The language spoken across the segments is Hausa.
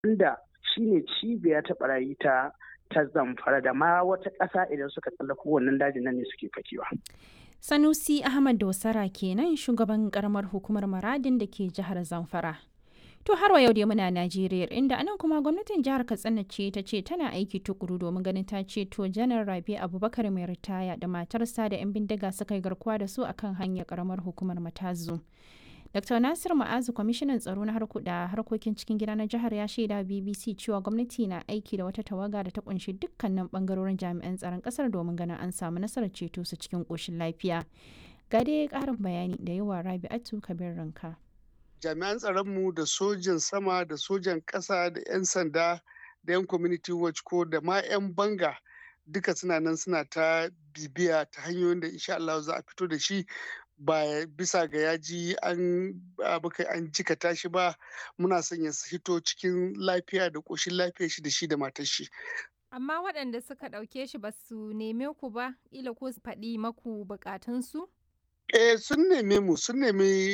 inda shine cibiya ta barayi ta Zamfara da ma wata ƙasa idan suka tsallako wannan dajin nan ne suke fakewa. Sanusi Ahmad Dosara kenan shugaban karamar hukumar Maradin da ke jihar Zamfara. To har wa yau dai muna Najeriya inda anan kuma gwamnatin jihar Katsina ce ta ce tana aiki tukuru domin ganin ta ceto Janar Rabi Abubakar mai ritaya da matarsa da 'yan bindiga suka yi garkuwa da su akan hanyar karamar hukumar Matazu. Dr. Nasir Ma'azu kwamishinan tsaro na harkokin cikin gida na jihar ya shaida BBC cewa gwamnati na aiki da wata tawaga da ta kunshi dukkanin bangarorin jami'an tsaron kasar domin ganin an samu nasarar ceto su cikin koshin lafiya. Ga dai karin bayani da yawa Rabi'atu Kabir Ranka. Jami'an tsaronmu da sojan sama da sojan ƙasa da 'yan sanda da 'yan community watch ko da ma 'yan banga duka suna nan suna ta bibiya ta hanyoyin da insha Allah za a fito da shi ba bisa ga yaji an jikata shi ba. Muna son ya hito cikin lafiya da ƙoshin lafiya shi da shi da matar shi. Amma waɗanda suka ɗauke shi ba su neme ku ba, ila ko su faɗi maku buƙatunsu? Sun neme mu, sun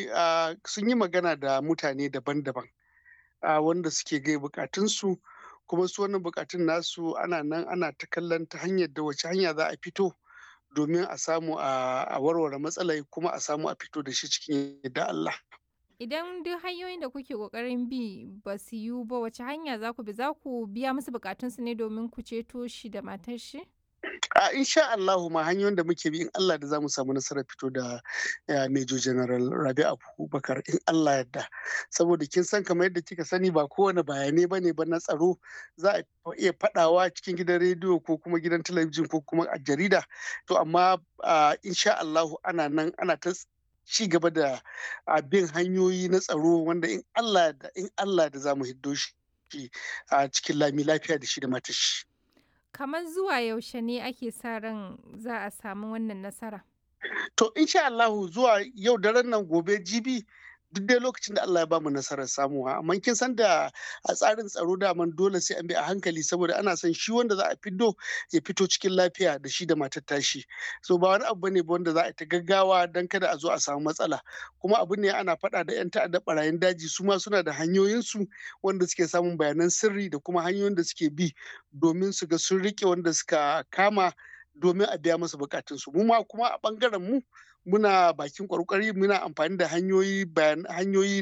yi magana da mutane daban-daban wanda suke gai buƙatunsu, kuma su wannan buƙatun nasu ana nan ana ta kallon ta hanyar da wace hanya za a fito domin a samu a warware matsalai kuma a samu a fito da shi cikin yadda Allah. Idan duk hanyoyin da kuke ƙoƙarin bi ba su yiwu ba, wace hanya za ku bi? Za ku biya musu buƙatunsu ne domin ku ceto shi da matar shi? Insha Allahu ma hanyoyin da muke bi in Allah da za mu samu nasarar fito da Major General Rabi Abubakar in Allah yadda. Saboda kin san kamar yadda kika sani ba kowane bayanai ba ne ba na tsaro za a iya faɗawa cikin gidan rediyo ko kuma gidan talabijin ko kuma a jarida. To amma insha Allahu ana nan ana ta ci gaba da bin hanyoyi na tsaro wanda in Allah da za mu hiddo shi a cikin lami lafiya da shi da matar shi. Kamar zuwa yaushe ne ake sa ran za a samu wannan nasara? To insha Allahu zuwa yau daren nan gobe jibi duk dai lokacin da Allah ya bamu nasarar samuwa. Amma kin san da a tsarin tsaro daman dole sai an bi a hankali saboda ana son shi wanda za a fiddo ya fito cikin lafiya da shi da matar tashi. So ba wani abu bane wanda za a ta gaggawa dan kada a zo a samu matsala. Kuma abu ne ana faɗa da 'yan ta'adda barayin daji su ma suna da hanyoyinsu wanda suke samun bayanan sirri da kuma hanyoyin da suke bi domin su ga sun rike wanda suka kama domin a biya masa bukatunsu. Mu ma kuma a bangaren mu muna bakin ƙwarƙwari muna amfani da hanyoyi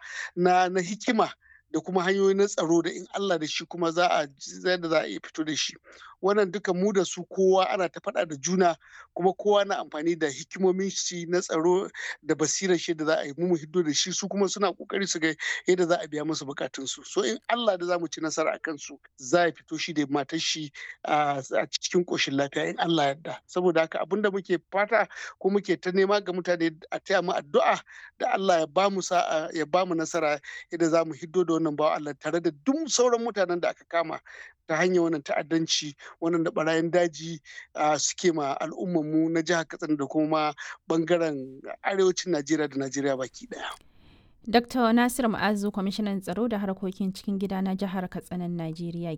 na hikima da kuma hanyoyi na tsaro da in Allah da shi kuma za a iya fito da shi. Wannan duka mu da su kowa ana ta faɗa da juna kuma kowa na amfani da hikimomin shi na tsaro da basirar shi da za a yi mu hiddo da shi, su kuma suna kokari su ga yadda za a biya musu bukatunsu. So in Allah da za mu ci nasara akan su za a fito shi da matar shi a cikin koshin lafiya in Allah yarda. Saboda haka abin da muke fata ko muke ta nema ga mutane a taya mu addu'a da Allah ya ba mu sa'a ya ba mu nasara yadda za mu hiddo da wannan bawa Allah tare da duk sauran mutanen da aka kama ta hanyar wannan ta'addanci wannan da barayin daji suke ma al'ummarmu na jihar Katsina da kuma bangaren arewacin Najeriya da Najeriya baki daya. Dr. Nasir Ma'azu kwamishinan tsaro da harkokin cikin gida na jihar Katsinan Najeriya